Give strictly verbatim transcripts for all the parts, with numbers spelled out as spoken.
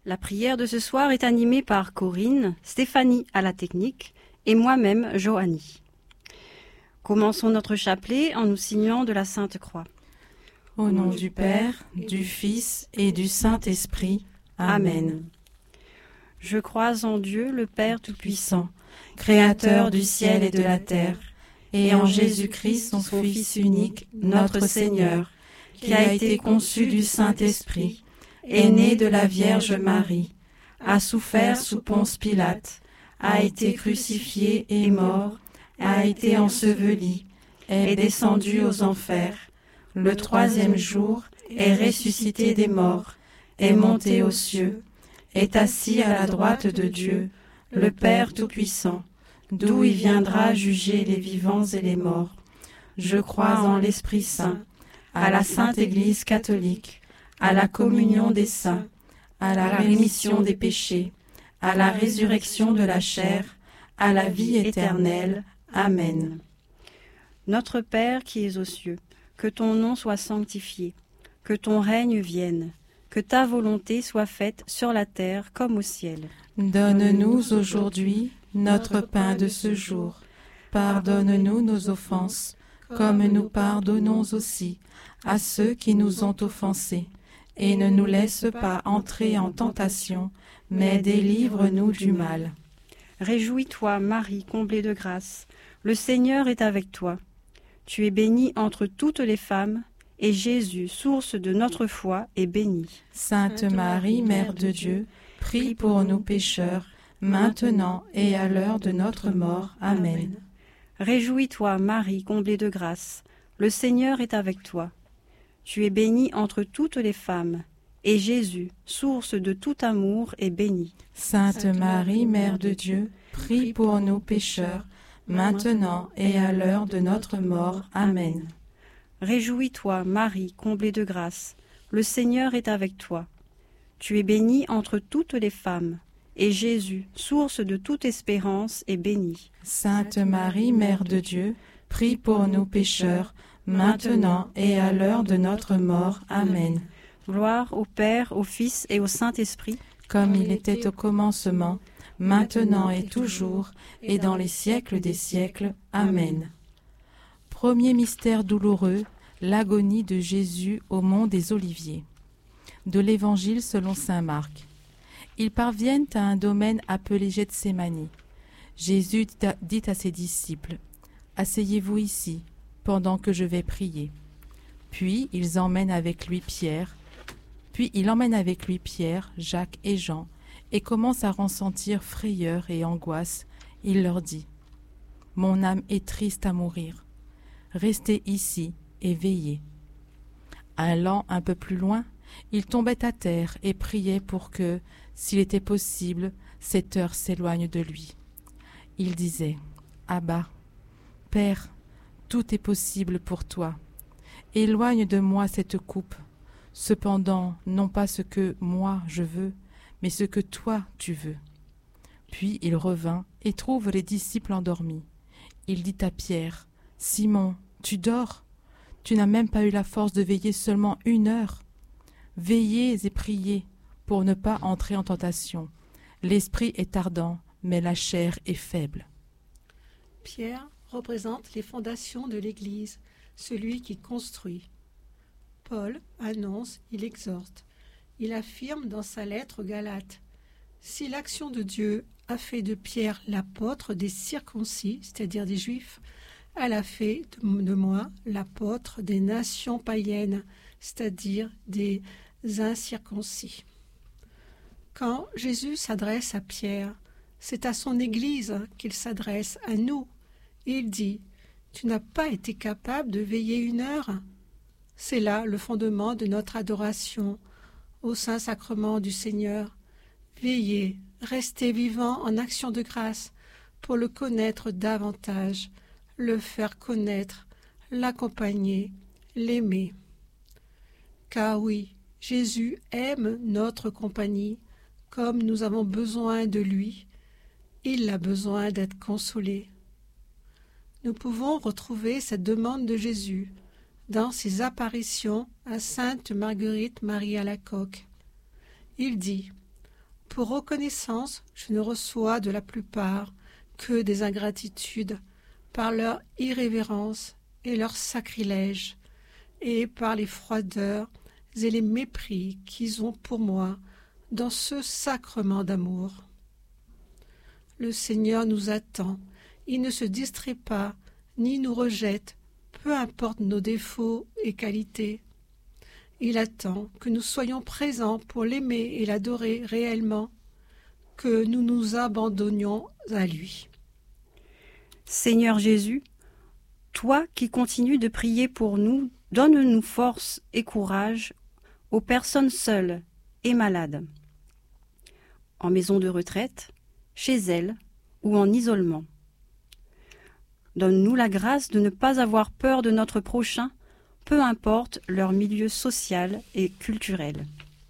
La prière de ce soir est animée par Corinne, Stéphanie à la technique et moi-même, Johanny. Commençons notre chapelet en nous signant de la Sainte Croix. Au nom du Père, du Fils et du Saint-Esprit. Amen. Amen. Je crois en Dieu, le Père Tout-Puissant, Créateur du ciel et de la terre, et en Jésus-Christ, son Fils unique, notre Seigneur, qui a été conçu du Saint-Esprit, est né de la Vierge Marie, a souffert sous Ponce Pilate, a été crucifié et mort, a été enseveli, est descendu aux enfers, le troisième jour est ressuscité des morts, est monté aux cieux, est assis à la droite de Dieu, le Père Tout-Puissant, d'où il viendra juger les vivants et les morts. Je crois en l'Esprit Saint, à la Sainte Église catholique, à la communion des saints, à la rémission des péchés, à la résurrection de la chair, à la vie éternelle. Amen. Notre Père qui es aux cieux, que ton nom soit sanctifié, que ton règne vienne, que ta volonté soit faite sur la terre comme au ciel. Donne-nous aujourd'hui notre pain de ce jour. Pardonne-nous nos offenses, comme nous pardonnons aussi à ceux qui nous ont offensés. Et ne nous laisse pas entrer en tentation, mais délivre-nous du mal. Réjouis-toi, Marie, comblée de grâce, le Seigneur est avec toi. Tu es bénie entre toutes les femmes, et Jésus, source de notre foi, est béni. Sainte Marie, Mère de Dieu, prie pour nous pécheurs, maintenant et à l'heure de notre mort. Amen. Réjouis-toi, Marie, comblée de grâce, le Seigneur est avec toi. Tu es bénie entre toutes les femmes, et Jésus, source de tout amour, est béni. Sainte Marie, Mère de Dieu, prie pour nous pécheurs, maintenant et à l'heure de notre mort. Amen. Réjouis-toi, Marie, comblée de grâce, le Seigneur est avec toi. Tu es bénie entre toutes les femmes, et Jésus, source de toute espérance, est béni. Sainte Marie, Mère de Dieu, prie pour nous pécheurs, maintenant et à l'heure de notre mort. Amen. Gloire au Père, au Fils et au Saint-Esprit, comme il était au commencement, maintenant et toujours, et dans les siècles des siècles. Amen. Premier mystère douloureux, l'agonie de Jésus au mont des Oliviers. De l'Évangile selon saint Marc. Ils parviennent à un domaine appelé Gethsémani. Jésus dit à ses disciples, « Asseyez-vous ici, pendant que je vais prier. » Puis ils emmènent avec lui Pierre, puis il emmène avec lui Pierre, Jacques et Jean, et commence à ressentir frayeur et angoisse. Il leur dit, « Mon âme est triste à mourir. Restez ici et veillez. » Allant un peu plus loin, il tombait à terre et priait pour que, s'il était possible, cette heure s'éloigne de lui. Il disait, « Abba, Père, tout est possible pour toi. Éloigne de moi cette coupe. Cependant, non pas ce que moi je veux, mais ce que toi tu veux. » Puis il revint et trouve les disciples endormis. Il dit à Pierre, « Simon, tu dors? Tu n'as même pas eu la force de veiller seulement une heure. Veillez et priez pour ne pas entrer en tentation. L'esprit est ardent, mais la chair est faible. » Pierre représente les fondations de l'Église, celui qui construit. Paul annonce, il exhorte. Il affirme dans sa lettre aux Galates, « Si l'action de Dieu a fait de Pierre l'apôtre des circoncis, c'est-à-dire des Juifs, elle a fait de moi l'apôtre des nations païennes, c'est-à-dire des incirconcis. » Quand Jésus s'adresse à Pierre, c'est à son Église qu'il s'adresse, à nous. Il dit, « Tu n'as pas été capable de veiller une heure ?» C'est là le fondement de notre adoration au Saint-Sacrement du Seigneur. Veillez, restez vivant en action de grâce pour le connaître davantage, le faire connaître, l'accompagner, l'aimer. Car oui, Jésus aime notre compagnie, comme nous avons besoin de lui. Il a besoin d'être consolé. Nous pouvons retrouver cette demande de Jésus dans ses apparitions à Sainte Marguerite Marie Alacoque. Il dit Pour reconnaissance, je ne reçois de la plupart que des ingratitudes par leur irrévérence et leur sacrilège, et par les froideurs et les mépris qu'ils ont pour moi dans ce sacrement d'amour. Le Seigneur nous attend, il ne se distrait pas, ni nous rejette, peu importe nos défauts et qualités. Il attend que nous soyons présents pour l'aimer et l'adorer réellement, que nous nous abandonnions à lui. Seigneur Jésus, toi qui continues de prier pour nous, donne-nous force et courage aux personnes seules et malades, en maison de retraite, chez elles ou en isolement. Donne-nous la grâce de ne pas avoir peur de notre prochain, peu importe leur milieu social et culturel.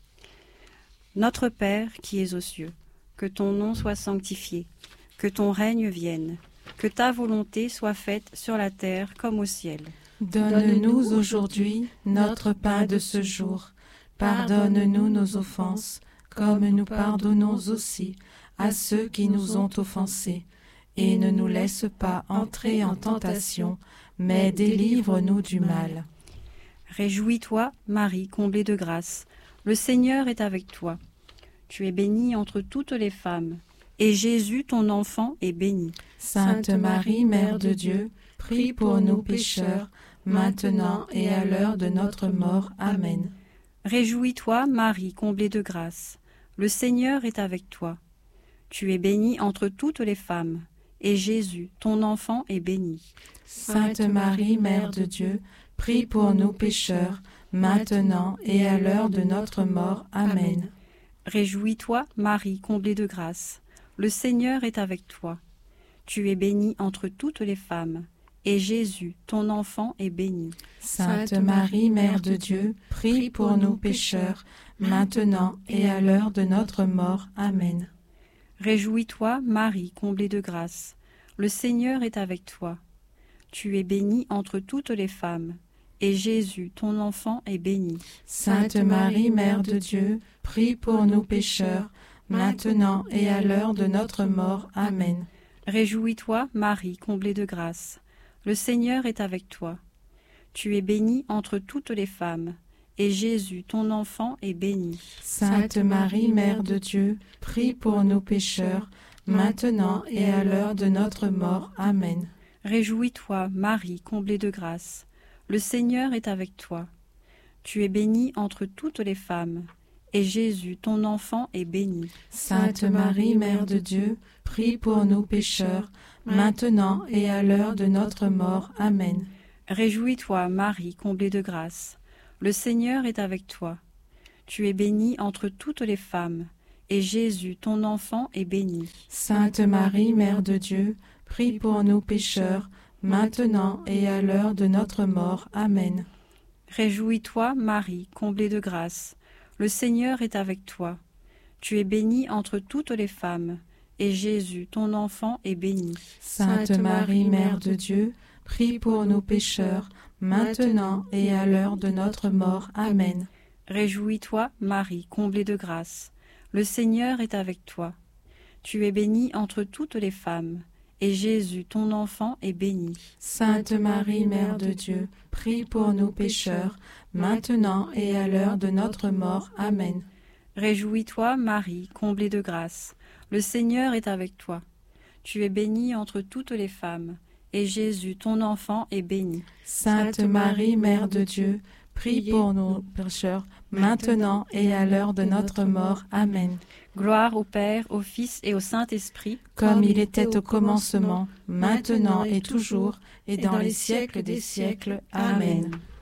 Notre Père qui es aux cieux, que ton nom soit sanctifié, que ton règne vienne, que ta volonté soit faite sur la terre comme au ciel. Donne-nous aujourd'hui notre pain de ce jour. Pardonne-nous nos offenses, comme nous pardonnons aussi à ceux qui nous ont offensés. Et ne nous laisse pas entrer en tentation, mais délivre-nous du mal. Réjouis-toi, Marie, comblée de grâce. Le Seigneur est avec toi. Tu es bénie entre toutes les femmes, et Jésus, ton enfant, est béni. Sainte Marie, Mère de Dieu, prie pour nous pécheurs, maintenant et à l'heure de notre mort. Amen. Réjouis-toi, Marie, comblée de grâce. Le Seigneur est avec toi. Tu es bénie entre toutes les femmes, et Jésus, ton enfant, est béni. Sainte Marie, Mère de Dieu, prie pour nous pécheurs, maintenant et à l'heure de notre mort. Amen. Réjouis-toi, Marie, comblée de grâce. Le Seigneur est avec toi. Tu es bénie entre toutes les femmes, et Jésus, ton enfant, est béni. Sainte Marie, Mère de Dieu, prie pour nous pécheurs, maintenant et à l'heure de notre mort. Amen. Réjouis-toi, Marie, comblée de grâce. Le Seigneur est avec toi. Tu es bénie entre toutes les femmes, et Jésus, ton enfant, est béni. Sainte Marie, Mère de Dieu, prie pour nous pécheurs, maintenant et à l'heure de notre mort. Amen. Réjouis-toi, Marie, comblée de grâce. Le Seigneur est avec toi. Tu es bénie entre toutes les femmes, et Jésus, ton enfant, est béni. Sainte Marie, Mère de Dieu, prie pour nous pécheurs, maintenant et à l'heure de notre mort. Amen. Réjouis-toi, Marie, comblée de grâce. Le Seigneur est avec toi. Tu es bénie entre toutes les femmes, et Jésus, ton enfant, est béni. Sainte Marie, Mère de Dieu, prie pour nous pécheurs, maintenant et à l'heure de notre mort. Amen. Réjouis-toi, Marie, comblée de grâce. Le Seigneur est avec toi. Tu es bénie entre toutes les femmes, et Jésus, ton enfant, est béni. Sainte Marie, Mère de Dieu, prie pour nous pécheurs, maintenant et à l'heure de notre mort. Amen. Réjouis-toi, Marie, comblée de grâce. Le Seigneur est avec toi. Tu es bénie entre toutes les femmes, et Jésus, ton enfant, est béni. Sainte Marie, Mère de Dieu, prie pour nous pécheurs, maintenant et à l'heure de notre mort. Amen. Réjouis-toi, Marie, comblée de grâce. Le Seigneur est avec toi. Tu es bénie entre toutes les femmes, et Jésus, ton enfant, est béni. Sainte Marie, Mère de Dieu, prie pour nous pécheurs, maintenant et à l'heure de notre mort. Amen. Réjouis-toi, Marie, comblée de grâce. Le Seigneur est avec toi. Tu es bénie entre toutes les femmes, et Jésus, ton enfant, est béni. Sainte Marie, Mère de Dieu, prie pour nous pécheurs, maintenant et à l'heure de notre mort. Amen. Gloire au Père, au Fils et au Saint-Esprit, comme il était au commencement, maintenant et toujours, et dans les siècles des siècles. Amen.